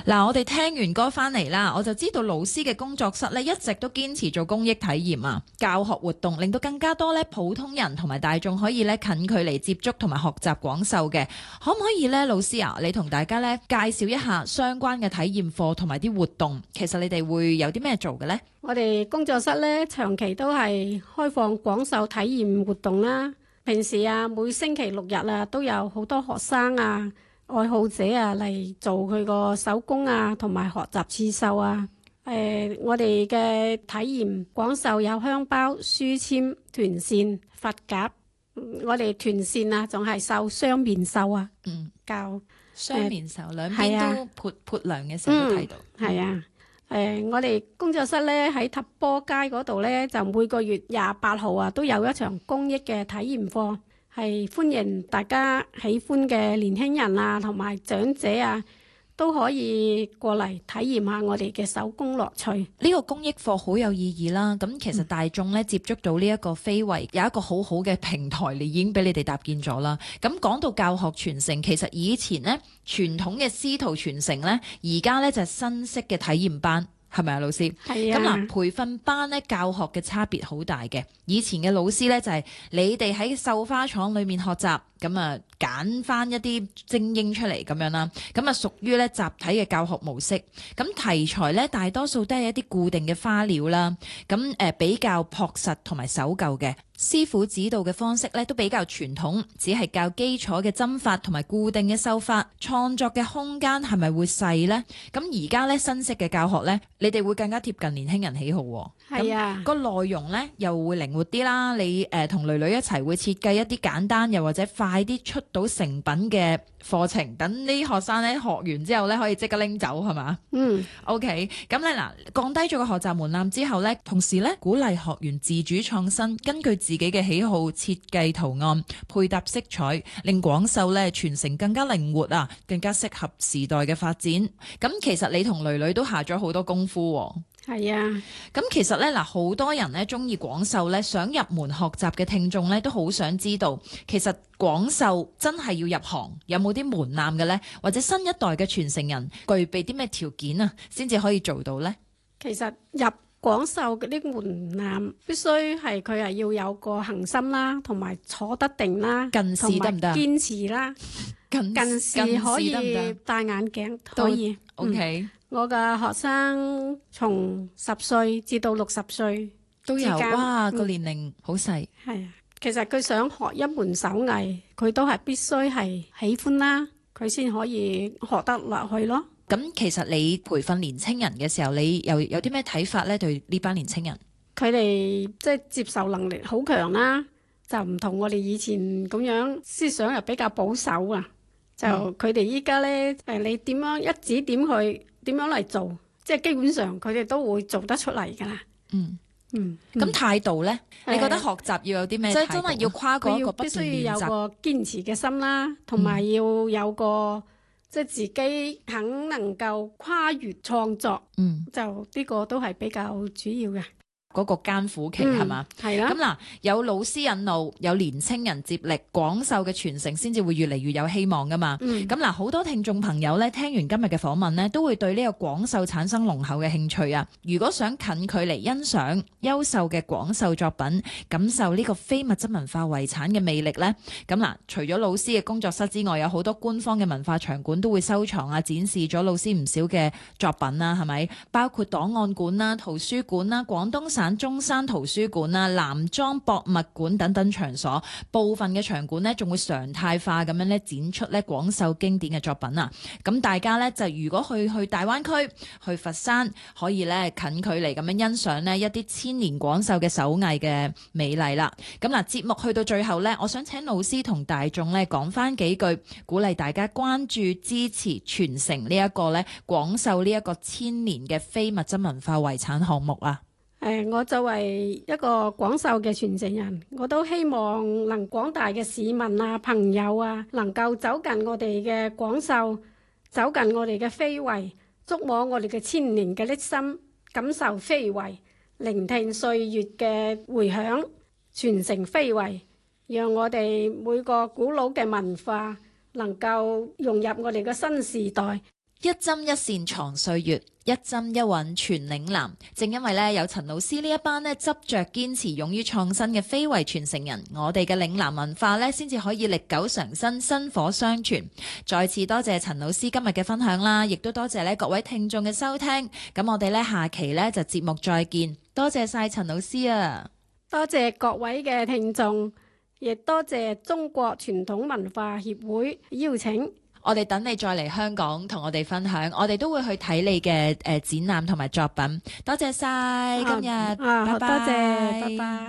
嗱，我哋聽完歌翻嚟啦，我就知道老師嘅工作室咧一直都堅持做公益體驗啊，教學活動，令到更加多咧普通人同埋大眾可以咧近距離接觸同埋學習廣繡嘅。可唔可以咧，老師啊，你同大家咧介紹一下相關嘅體驗課同埋啲活動？其實你哋會有啲咩做嘅呢？ 我哋工作室咧長期都係開放廣繡體驗活動啦。平時啊，每星期六日啊，都有好多學生啊、愛好者啊嚟做佢個手工啊，同埋學習刺繡啊。我哋嘅體驗廣繡有香包、書籤、團線、髮夾。我哋團線啊，仲係繡雙面繡啊。教雙面繡兩邊都潑亮嘅時候都睇到。 係啊。我哋工作室咧喺塔波街嗰度咧，就每個月28號啊，都有一場公益嘅體驗課，係歡迎大家喜歡嘅年輕人啊，同埋長者啊，都可以過嚟體驗下我哋嘅手工樂趣。 呢個公益課好有意義啦。咁其實大眾咧接觸到呢一個非遺，有一個好好嘅平台，你已經俾你哋搭建咗啦。咁講到教學傳承，其實以前呢傳統嘅師徒傳承呢，而家呢就係新式嘅體驗班。係咪啊，老師？ 係啊。 咁嗱，培訓班咧教學嘅差別好大嘅。以前嘅老師咧就係你哋喺繡花廠裏面學習，咁啊揀翻一啲精英出嚟咁樣啦。咁啊屬於咧集體嘅教學模式。咁題材咧大多數都係一啲固定嘅花料啦。咁比較樸實同埋守舊嘅。師傅指導嘅方式咧都比較傳統，只係教基礎嘅針法同埋固定嘅繡法，創作嘅空間係咪會細呢？咁而家咧新式嘅教學咧，你哋會更加貼近年輕人喜好喎。 係啊， 個內容咧又會靈活啲啦。你同囡囡一齊會設計一啲簡單又或者快啲出到成品嘅課程，等啲學生咧學完之後咧可以即刻拎走，係嘛？OK， 咁咧嗱，降低咗個學習門檻之後咧，同時咧鼓勵學員自主創新，根據自己嘅喜好設計圖案、配搭色彩，令廣繡咧傳承更加靈活啊，更加適合時代嘅發展。咁其實你同囡囡都下咗好多功夫喎。 係啊。 咁其實咧嗱，好多人咧中意廣繡咧，想入門學習嘅聽眾咧都好想知道，其實廣繡真係要入行，有冇啲門檻嘅咧？或者新一代嘅傳承人具備啲咩條件啊，先至可以做到咧？ 其實入廣繡嘅啲門檻必須係佢係要有個恒心啦，同埋坐得定啦， 近視得唔得？ 堅持啦，近視可以戴眼鏡可以。 OK。 我嘅學生從10歲至到60歲都有。哇，個年齡好細。 係啊，其實佢想學一門手藝，佢都係必須係喜歡啦，佢先可以學得落去咯。 咁其實你培訓年青人嘅時候，你又有啲咩睇法呢？對呢班年青人， 佢哋即係接受能力好強啦，就唔同我哋以前咁樣，思想又比較保守啊。就佢哋依家呢，你點樣一指點佢點樣嚟做，即係基本上佢哋都會做得出嚟㗎啦。咁態度呢？你覺得學習要有啲咩態度？即係真係要跨過一個不斷練習，必須要有個堅持嘅心啦，同埋要有個即係自己肯能夠跨越創作。就呢個都係比較主要嘅。嗰個艱苦期係嘛？係啦。咁嗱，有老師引路，有年青人接力，廣繡嘅傳承先至會越嚟越有希望噶嘛。咁嗱，好多聽眾朋友咧，聽完今日嘅訪問咧，都會對呢個廣繡產生濃厚嘅興趣啊。如果想近距離欣賞優秀嘅廣繡作品，感受呢個非物質文化遺產嘅魅力咧，咁嗱，除咗老師嘅工作室之外，有好多官方嘅文化場館都會收藏啊，展示咗老師唔少嘅作品啦，係咪？包括檔案館啦、圖書館啦、廣東省中山圖書館啊、南莊博物館等等場所，部分嘅場館呢仲會常態化咁樣咧展出咧廣繡經典嘅作品啊。咁大家咧就如果去大灣區、去佛山，可以咧近距離咁樣欣賞呢一啲千年廣繡嘅手藝嘅美麗啦。咁嗱，節目去到最後咧，我想請老師同大眾咧講翻幾句，鼓勵大家關注、支持、傳承呢一個咧廣繡呢一個千年嘅非物質文化遺產項目啊。我作為一個廣繡嘅傳承人，我都希望能廣大嘅市民啊、朋友啊，能夠走近我哋嘅廣繡，走近我哋嘅非遺，觸摸我哋嘅千年嘅歷心，感受非遺，聆聽歲月嘅迴響，傳承非遺，讓我哋每個古老嘅文化能夠融入我哋嘅新時代。 一針一線藏歲月，一針一韻傳嶺南。正因為咧有陳老師呢一班咧執着堅持、勇於創新嘅非遺傳承人，我哋嘅嶺南文化咧先至可以歷久常新、薪火相傳。再次多謝陳老師今日嘅分享啦，亦都多謝咧各位聽眾嘅收聽。咁我哋咧下期咧就節目再見。多謝晒陳老師啊！ 多謝各位嘅聽眾，亦多謝中國傳統文化協會邀請。 我哋等你再嚟香港同我哋分享，我哋都會去睇你嘅展覽同埋作品。多謝晒今日， 好， 拜拜。 多謝，拜拜。